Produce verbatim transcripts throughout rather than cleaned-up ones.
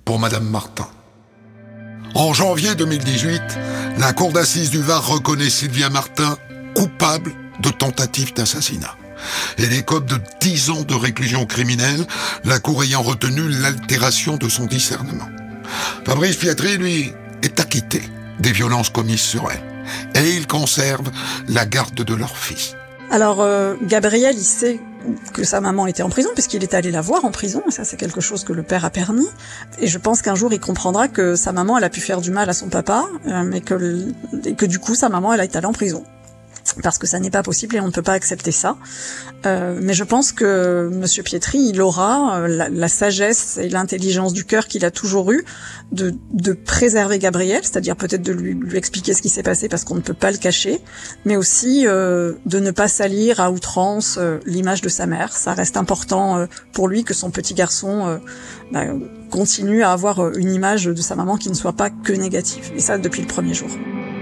pour Madame Martin. En janvier deux mille dix-huit, la cour d'assises du Var reconnaît Sylvia Martin coupable de tentative d'assassinat. Elle écope de dix ans de réclusion criminelle, la cour ayant retenu l'altération de son discernement. Fabrice Pietri, lui, est acquitté des violences commises sur elle. Et il conserve la garde de leur fils. Alors, euh, Gabriel, il sait que sa maman était en prison, puisqu'il est allé la voir en prison, et ça c'est quelque chose que le père a permis. Et je pense qu'un jour il comprendra que sa maman, elle a pu faire du mal à son papa, euh, mais que, le, et que du coup sa maman, elle a été allée en prison. Parce que ça n'est pas possible et on ne peut pas accepter ça. Euh, mais je pense que Monsieur Pietri, il aura euh, la, la sagesse et l'intelligence du cœur qu'il a toujours eu de, de préserver Gabriel, c'est-à-dire peut-être de lui, lui expliquer ce qui s'est passé parce qu'on ne peut pas le cacher, mais aussi euh, de ne pas salir à outrance euh, l'image de sa mère. Ça reste important euh, pour lui que son petit garçon euh, bah, continue à avoir euh, une image de sa maman qui ne soit pas que négative. Et ça depuis le premier jour.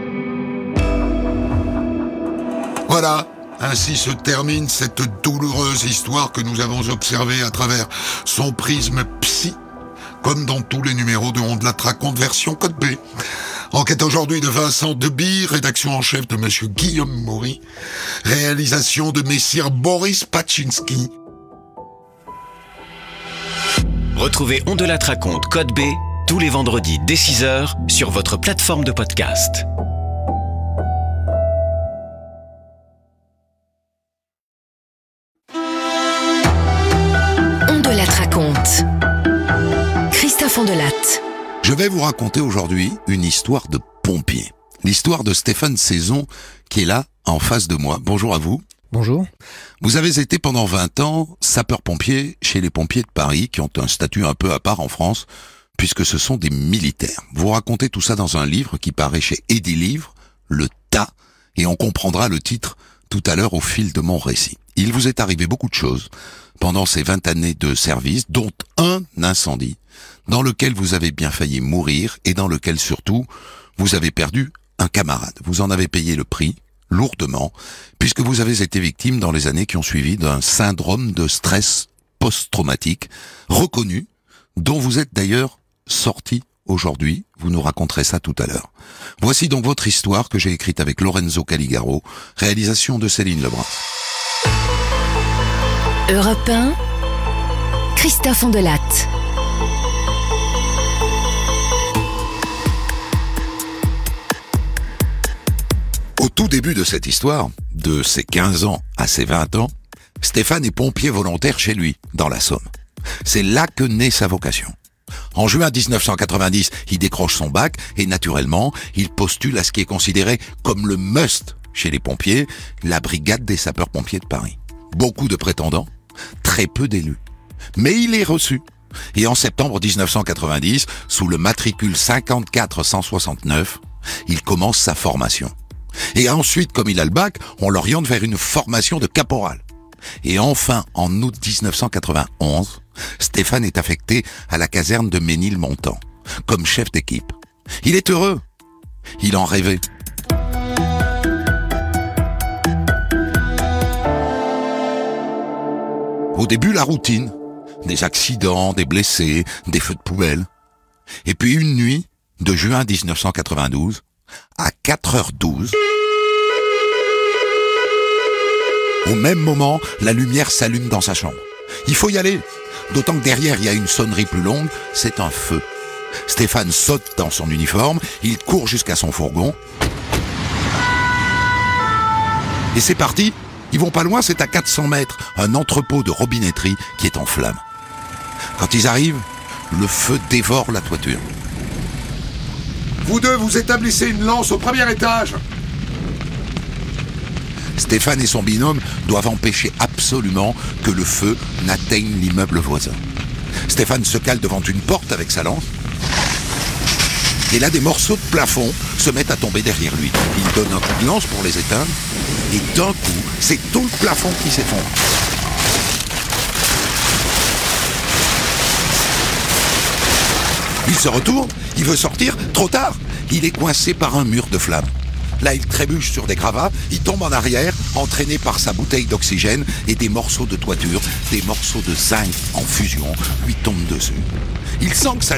Voilà, ainsi se termine cette douloureuse histoire que nous avons observée à travers son prisme psy, comme dans tous les numéros de On de la raconte version code B. Enquête aujourd'hui de Vincent Deby, rédaction en chef de Monsieur Guillaume Maury, réalisation de Messire Boris Paczynski. Retrouvez On de la raconte code B tous les vendredis dès six heures sur votre plateforme de podcast. Raconte. Christophe Ondelatte. Je vais vous raconter aujourd'hui une histoire de pompier. L'histoire de Stéphane Saison qui est là, en face de moi. Bonjour à vous. Bonjour. Vous avez été pendant vingt ans sapeur-pompier chez les pompiers de Paris qui ont un statut un peu à part en France puisque ce sont des militaires. Vous racontez tout ça dans un livre qui paraît chez Edilivre, Le Tas, et on comprendra le titre tout à l'heure au fil de mon récit. Il vous est arrivé beaucoup de choses pendant ces vingt années de service, dont un incendie, dans lequel vous avez bien failli mourir et dans lequel surtout, vous avez perdu un camarade. Vous en avez payé le prix, lourdement, puisque vous avez été victime dans les années qui ont suivi d'un syndrome de stress post-traumatique, reconnu, dont vous êtes d'ailleurs sorti aujourd'hui. Vous nous raconterez ça tout à l'heure. Voici donc votre histoire que j'ai écrite avec Lorenzo Caligaro, réalisation de Céline Lebrun. Europe un, Christophe Ondelatte. Au tout début de cette histoire, de ses quinze ans à ses vingt ans, Stéphane est pompier volontaire chez lui, dans la Somme. C'est là que naît sa vocation. En juin dix-neuf cent quatre-vingt-dix, il décroche son bac et naturellement, il postule à ce qui est considéré comme le must chez les pompiers, la brigade des sapeurs-pompiers de Paris. Beaucoup de prétendants, très peu d'élus. Mais il est reçu. Et en septembre dix-neuf cent quatre-vingt-dix, sous le matricule cinquante-quatre cent soixante-neuf, il commence sa formation. Et ensuite, comme il a le bac, on l'oriente vers une formation de caporal. Et enfin, en août dix-neuf cent quatre-vingt-onze, Stéphane est affecté à la caserne de Ménilmontant, comme chef d'équipe. Il est heureux. Il en rêvait. Au début, la routine. Des accidents, des blessés, des feux de poubelle. Et puis une nuit, de juin dix-neuf cent quatre-vingt-douze, à quatre heures douze, au même moment, la lumière s'allume dans sa chambre. Il faut y aller. D'autant que derrière, il y a une sonnerie plus longue, c'est un feu. Stéphane saute dans son uniforme, il court jusqu'à son fourgon. Et c'est parti. Ils vont pas loin, c'est à quatre cents mètres, un entrepôt de robinetterie qui est en flammes. Quand ils arrivent, le feu dévore la toiture. Vous deux, vous établissez une lance au premier étage. Stéphane et son binôme doivent empêcher absolument que le feu n'atteigne l'immeuble voisin. Stéphane se cale devant une porte avec sa lance. Et là, des morceaux de plafond se mettent à tomber derrière lui. Il donne un coup de lance pour les éteindre. Et d'un coup, c'est tout le plafond qui s'effondre. Il se retourne, il veut sortir, trop tard. Il est coincé par un mur de flammes. Là, il trébuche sur des gravats, il tombe en arrière, entraîné par sa bouteille d'oxygène et des morceaux de toiture, des morceaux de zinc en fusion lui tombent dessus. Il sent que ça